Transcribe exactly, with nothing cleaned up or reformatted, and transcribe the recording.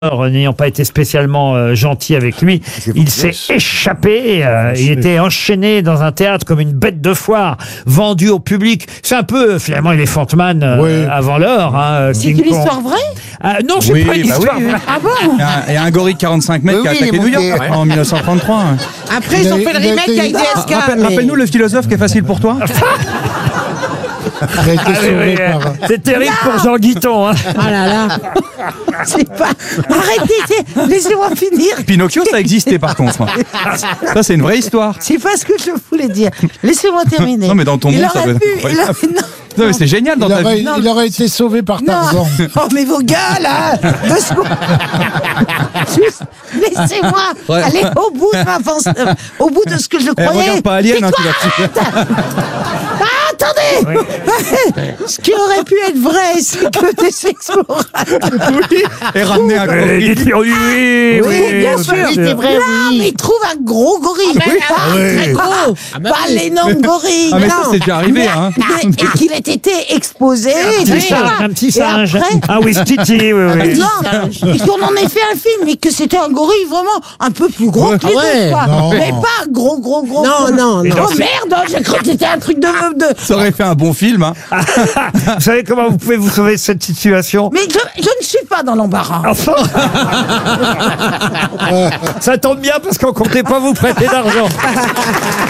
n'ayant pas été spécialement euh, gentil avec lui, il s'est échappé, euh, il était enchaîné dans un théâtre comme une bête de foire, vendu au public. C'est un peu, finalement, Elephant Man euh, Oui. avant l'heure. Hein, C'est King une Kong. histoire vraie? Ah, non, c'est Oui, pas une bah histoire oui, oui. vraie. Ah bon? Il y a un- il y a un gorille de quarante-cinq mètres Oui, qui a oui, attaqué il est New York monté. après, en mille neuf cent trente-trois. Après, Il ils a- ont fait le il a remake été- avec D S K. Rappelle- mais- Rappelle-nous le philosophe qui est facile pour toi. Il a été Ah, oui, sauvé oui, euh, par... c'est terrible pour Jean Guiton. Hein. Ah là là. C'est pas. Arrêtez, c'est- laissez-moi finir. Pinocchio, ça existait par contre. Ça, c'est une vraie histoire. C'est pas ce que je voulais dire. Laissez-moi terminer. Non, mais dans ton il monde, ça aurait doit être pu. Il incroyable. aurait, non. Non, mais c'est génial dans Il ta aurait, vie. il aurait été sauvé par Non. Tarzan. Oh, mais vos gars, là. Deux secondes. Juste, laissez-moi Ouais. aller au bout de ma pensée, euh, au bout de ce que je Eh, croyais. regarde pas Alien, hein, tu vas Ah, attendez. Ce qui aurait pu être vrai, c'est que des explorateurs. Oui, et ramener un Euh, gorille. dites-lui, oui, oui, Oui, bien sûr. C'est vrai, Non, mais il trouve un gros gorille. Pas un très gros. Pas l'énorme gorille. Ah, mais non. ça, c'est déjà arrivé, hein. Mais- et qu'il ait été exposé. et Un petit cetera. singe, un petit Et singe. après- Ah oui, Stitty, oui, oui. Non, et qu'on en ait fait un film, mais que c'était un gorille vraiment un peu plus gros Ouais. que les Ah ouais, autres, quoi. non. Mais pas gros, gros, gros. Non, gros. non, non. Oh merde, j'ai cru que c'était un truc de meuf de. Ça aurait fait un bon film. Hein. Vous savez comment vous pouvez vous sauver de cette situation? Mais je, je ne suis pas dans l'embarras. Enfin, ça tombe bien parce qu'on comptait pas vous prêter d'argent.